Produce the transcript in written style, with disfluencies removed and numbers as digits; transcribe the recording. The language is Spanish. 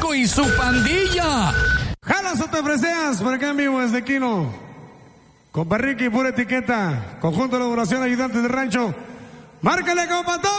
Rancho y su pandilla. Jalas o te freseas, por acá en vivo desde Quino. Compa Ricky, pura etiqueta. Conjunto de elaboración, ayudantes de rancho. Márcale, compa Tom.